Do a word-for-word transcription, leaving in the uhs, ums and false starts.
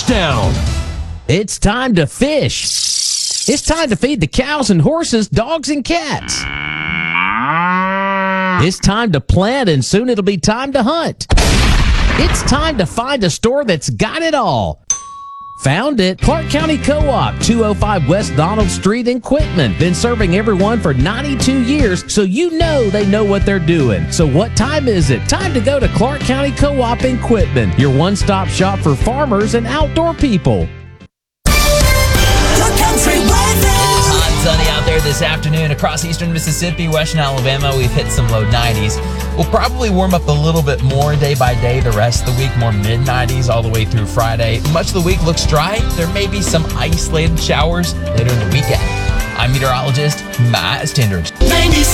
touchdown. It's time to fish. It's time to feed the cows and horses, dogs and cats. It's time to plant, and soon it'll be time to hunt. It's time to find a store that's got it all. Found it. Clark County Co-op, two oh five West Donald Street in Quitman. Been serving everyone for ninety-two years, so you know they know what they're doing. So what time is it? Time to go to Clark County Co-op in Quitman, your one-stop shop for farmers and outdoor people. The country weather. It is hot and sunny out there this afternoon across eastern Mississippi, western Alabama. We've hit some low nineties. We'll probably warm up a little bit more day by day the rest of the week, more mid nineties all the way through Friday. Much of the week looks dry. There may be some isolated showers later in the weekend. I'm meteorologist Matt Stendrich.